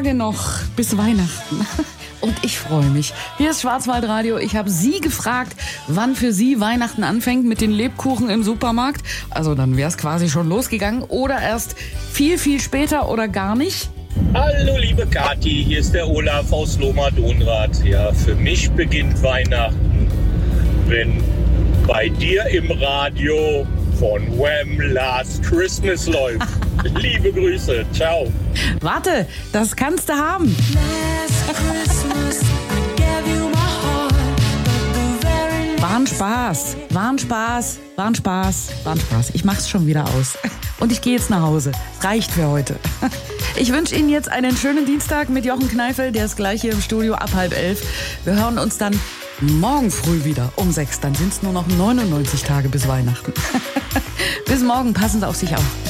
Tage noch bis Weihnachten. Und ich freue mich. Hier ist Schwarzwaldradio. Ich habe Sie gefragt, wann für Sie Weihnachten anfängt mit den Lebkuchen im Supermarkt. Also dann wäre es quasi schon losgegangen. Oder erst viel, viel später oder gar nicht. Hallo liebe Kathi, hier ist der Olaf aus Lohmar-Donrath. Ja, für mich beginnt Weihnachten, wenn bei dir im Radio von Wham! Last Christmas läuft. Liebe Grüße, ciao. Warte, das kannst du haben. War ein Spaß, war ein Spaß, war ein Spaß, war ein Spaß. Ich mach's schon wieder aus. Und ich gehe jetzt nach Hause. Reicht für heute. Ich wünsche Ihnen jetzt einen schönen Dienstag mit Jochen Kneifel. Der ist gleich hier im Studio ab 10:30. Wir hören uns dann morgen früh wieder um 6. Dann sind es nur noch 99 Tage bis Weihnachten. Bis morgen, passen Sie auf sich auf.